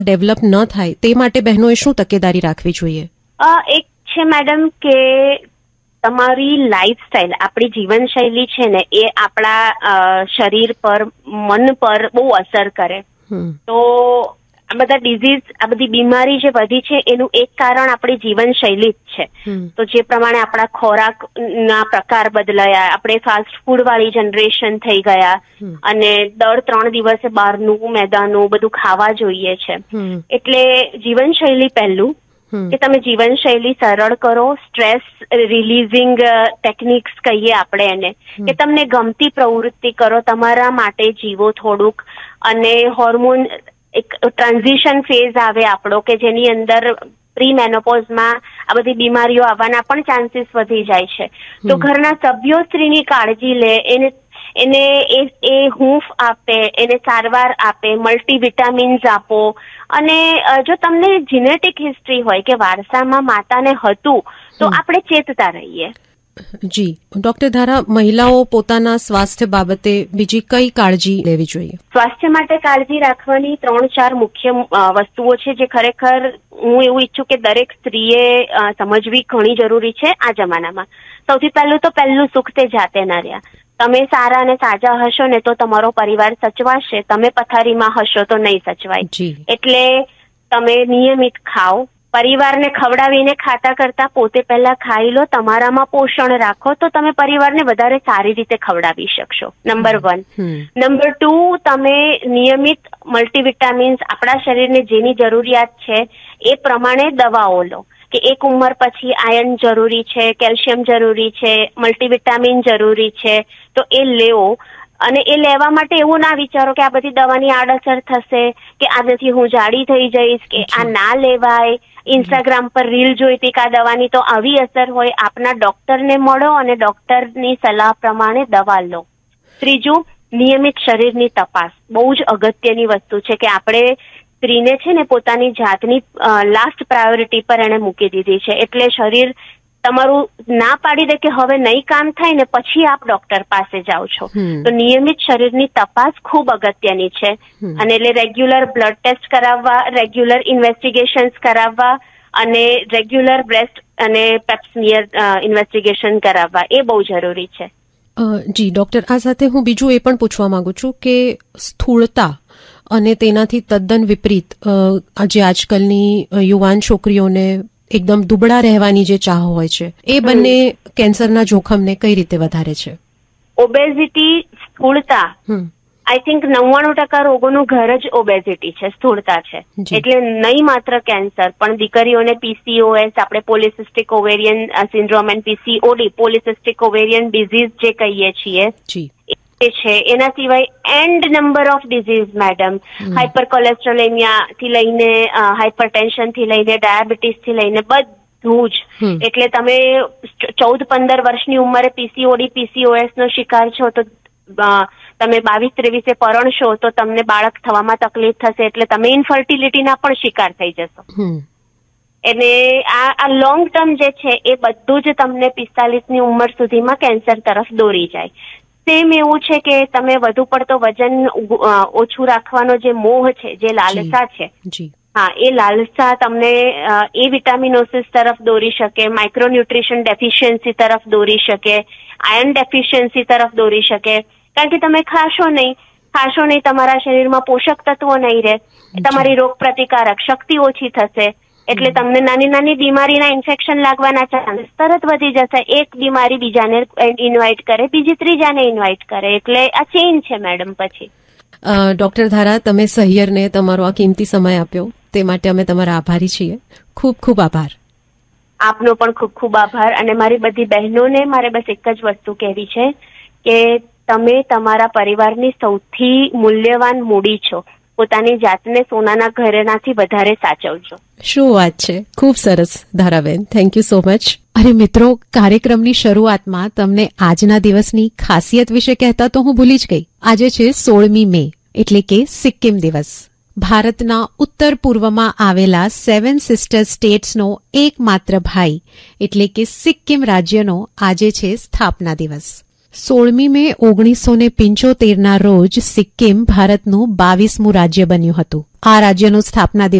Develop ન થાય તે માટે બહેનોએ શું તકેદારી રાખવી જોઈએ? એક છે મેડમ કે તમારી લાઈફસ્ટાઈલ, આપણી જીવનશૈલી છે ને એ આપણા શરીર પર, મન પર બહુ અસર કરે. તો આ બધા ડિઝીઝ, આ બધી બીમારી જે વધી છે એનું એક કારણ આપણી જીવનશૈલી જ છે. તો જે પ્રમાણે આપણા ખોરાક ના પ્રકાર બદલાયા, આપણે ફાસ્ટ ફૂડ વાળી જનરેશન થઈ ગયા અને દર 3 દિવસે બહારનું, મેદાનું બધું ખાવા જોઈએ છે. એટલે જીવનશૈલી પહેલું, કે તમે જીવનશૈલી સરળ કરો. સ્ટ્રેસ રિલીઝિંગ ટેકનિક્સ કહીએ આપણે એને, કે તમને ગમતી પ્રવૃત્તિ કરો, તમારા માટે જીવો થોડુંક. અને હોર્મોન, એક ટ્રાન્ઝિશન ફેઝ આવે આપણો કે જેની અંદર પ્રી મેનોપોઝમાં આ બધી બીમારીઓ આવવાના પણ ચાન્સીસ વધી જાય છે. તો ઘરના સભ્યો સ્ત્રીની કાળજી લે, એને એ હૂંફ આપે, એને સારવાર આપે, મલ્ટીવિટામિન્સ આપો. અને જો તમને જીનેટિક હિસ્ટ્રી હોય કે વારસામાં માતાને હતું તો આપણે ચેતતા રહીએ. જી ડોક્ટર ધારા, મહિલાઓ પોતાના સ્વાસ્થ્ય બાબતે બીજી કઈ કાળજી લેવી જોઈએ? સ્વાસ્થ્ય માટે કાળજી રાખવાની 3-4 મુખ્ય વસ્તુઓ છે જે ખરેખર હું એવું ઈચ્છું કે દરેક સ્ત્રીએ સમજવી ઘણી જરૂરી છે આ જમાનામાં. સૌથી પહેલું સુખ તે જાતે ના રહ્યા. તમે સારા અને સાજા હશો ને તો તમારો પરિવાર સચવાશે, તમે પથારીમાં હશો તો નહીં સચવાય. એટલે તમે નિયમિત ખાઓ. પરિવારને ખવડાવીને ખાતા કરતા પોતે પહેલા ખાઈ લો, તમારામાં પોષણ રાખો તો તમે પરિવારને વધારે સારી રીતે ખવડાવી શકશો. નંબર 1. નંબર 2, તમે નિયમિત મલ્ટીવિટામિન્સ, આપણા શરીરને જેની જરૂરિયાત છે એ પ્રમાણે દવાઓ લો. કે એક ઉંમર પછી આયર્ન જરૂરી છે, કેલ્શિયમ જરૂરી છે, મલ્ટીવિટામિન જરૂરી છે, તો એ લેવો. અને એ લેવા માટે એવું ના વિચારો કે આ બધી દવાની આડઅસર થશે, કે આનાથી હું જાડી થઈ જઈશ, કે આ ના લેવાય. ઇન્સ્ટાગ્રામ પર રીલ જોઈતી કે આ દવાની તો આવી અસર હોય. આપના ડોક્ટરને મળો અને ડોક્ટરની સલાહ પ્રમાણે દવા લો. 3, નિયમિત શરીરની તપાસ. બહુ જ અગત્યની વસ્તુ છે કે આપણે સ્ત્રીને છે ને પોતાની જાતની લાસ્ટ પ્રાયોરિટી પર એને મૂકી દીધી છે. એટલે શરીર તમારું ના પાડી દે કે હવે નહીં કામ થાય ને પછી આપ ડોક્ટર પાસે જાઓ છો. તો નિયમિત શરીરની તપાસ ખૂબ અગત્યની છે. અને એટલે રેગ્યુલર બ્લડ ટેસ્ટ કરાવવા, રેગ્યુલર ઇન્વેસ્ટિગેશન્સ કરાવવા અને રેગ્યુલર બ્રેસ્ટ અને પેપ્સમિયર ઇન્વેસ્ટિગેશન કરાવવા, એ બહુ જરૂરી છે. જી ડોક્ટર, આ સાથે હું બીજું એ પણ પૂછવા માંગુ છું કે સ્થૂળતા અને તેનાથી તદ્દન વિપરીત જે આજકાલની યુવાન છોકરીઓને એકદમ દુબળા રહેવાની જે ચાહ હોય છે, એ બંને કેન્સરના જોખમને કઈ રીતે વધારે છે? ઓબેઝિટી, સ્થૂળતા, આઈ થિંક 99% રોગોનું ઘર જ ઓબેઝિટી છે, સ્થૂળતા છે. એટલે નહીં માત્ર કેન્સર, પણ દીકરીઓને PCOS, આપણે polycystic ovarian syndrome and PCOD, polycystic ovarian disease જે કહીએ છીએ છે. એના સિવાય and number of disease madam, hyper કોલેસ્ટ્રોલેમિયા થી લઈને હાઇપરટેન્શન થી લઈને ડાયાબિટીસ થી લઈને બધું જ. એટલે તમે 14-15 વર્ષની ઉંમરે PCOS નો શિકાર છો તો તમે 22-23 પરણશો તો તમને બાળક થવામાં તકલીફ થશે, એટલે તમે ઇન્ફર્ટિલિટીના પણ શિકાર થઈ જશો. અને આ લોંગ ટર્મ જે છે એ બધું જ તમને 45ની ઉંમર સુધીમાં કેન્સર તરફ દોરી જાય. સેમ એવું છે કે તમે વધુ પડતો વજન ઓછું રાખવાનો જે મોહ છે, જે લાલસા છે, એ લાલસા તમને એ વિટામિનોસિસ તરફ દોરી શકે, માઇક્રોન્યુટ્રિશન ડેફિશિયન્સી તરફ દોરી શકે, આયર્ન ડેફિશિયન્સી તરફ દોરી શકે. કારણ કે તમે ખાશો નહીં, તમારા શરીરમાં પોષક તત્વો નહીં રહે, તમારી રોગ પ્રતિકારક શક્તિ ઓછી થશે. એટલે તમને નાની નાની બીમારીના ઇન્ફેક્શન લાગવાના ચાન્સ તરત વધી જશે. એક બીમારી બીજાને ઇન્વાઇટ કરે, બીજી ત્રીજાને ઇન્વાઇટ કરે. એટલે આ ચેઇન છે મેડમ. પછી ડોક્ટર ધારા, તમે સહિયરને તમારો આ કિંમતી સમય આપ્યો તે માટે અમે તમારા આભારી છીએ. ખૂબ ખૂબ આભાર. આપનો પણ ખૂબ ખૂબ આભાર. અને મારી બધી બહેનોને મારે બસ એક જ વસ્તુ કહેવી છે કે તમે તમારા પરિવારની સૌથી મૂલ્યવાન મૂડી છો. પોતાની જાતને સોનાના ઘરેણાથી વધારે સાચવજો. શું વાત છે, ખૂબ સરસ Dharaben, thank you so much. અરે મિત્રો, કાર્યક્રમની શરૂઆતમાં તમને આજના દિવસની ખાસિયત વિશે કહેતા તો હું ભૂલી જ ગઈ. આજે છે 16મી મે, એટલે કે સિક્કિમ દિવસ. ભારતના ઉત્તર પૂર્વમાં આવેલા 7 સિસ્ટર સ્ટેટ્સનો એકમાત્ર ભાઈ એટલે કે સિક્કિમ રાજ્યનો આજે છે સ્થાપના દિવસ. 16મી મે 1975 રોજ સિક્કિમ ભારતનું 22મું રાજ્ય બન્યું હતું. આ રાજ્યનો સ્થાપના